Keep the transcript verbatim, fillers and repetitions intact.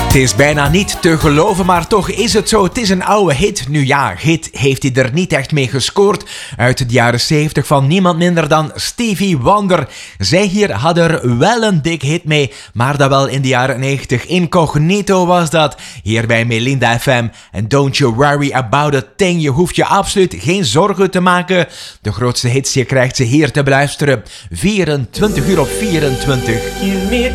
Het is bijna niet te geloven, maar toch is het zo. Het is een oude hit. Nu ja, hit heeft hij er niet echt mee gescoord. Uit de jaren zeventig van niemand minder dan Stevie Wonder. Zij hier hadden er wel een dik hit mee, maar dat wel in de jaren negentig. Incognito was dat. Hier bij Melinda F M. En don't you worry about a thing. Je hoeft je absoluut geen zorgen te maken. De grootste hits, je krijgt ze hier te beluisteren. vierentwintig uur op vierentwintig. Give me